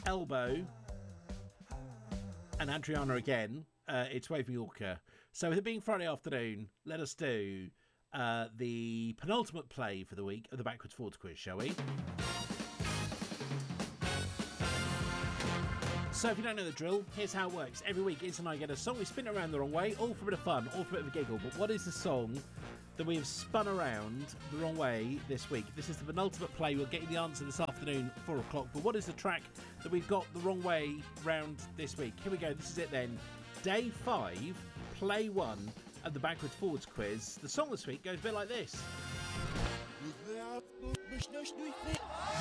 Elbow, and Adriana again. It's Wave Mallorca. So with it being Friday afternoon, let us do the penultimate play for the week of the Backwards Forwards quiz, shall we? So if you don't know the drill, here's how it works. Every week, Iz and I get a song, we spin it around the wrong way, all for a bit of fun, all for a bit of a giggle. But what is the song that we have spun around the wrong way this week? This is the penultimate play. We'll get you the answer this afternoon, 4 o'clock. But what is the track that we've got the wrong way round this week? Here we go. This is it then. Day 5, play 1 of the Backwards Forwards quiz. The song this week goes a bit like this.